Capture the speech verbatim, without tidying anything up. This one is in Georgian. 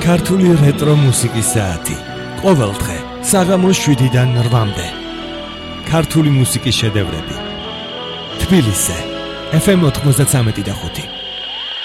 ქართული რეტრო მუსიკის საათი. ყოველდღე საღამოს შვიდიდან რვამდე. ქართული მუსიკის შედევრები. თბილისზე ეფ ემ ოთხმოცდათსამეტი და ხუთი.